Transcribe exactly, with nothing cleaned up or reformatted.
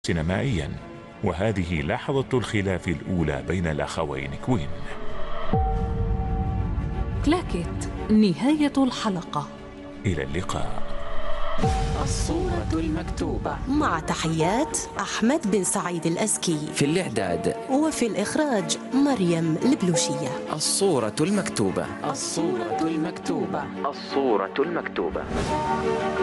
سينمائيا، وهذه لحظة الخلاف الأولى بين الأخوين كوين. كلاكيت، نهاية الحلقة. إلى اللقاء. الصورة المكتوبة، مع تحيات أحمد بن سعيد الأزكي. في الإعداد وفي الإخراج مريم البلوشية. الصورة المكتوبة. الصورة المكتوبة. الصورة المكتوبة.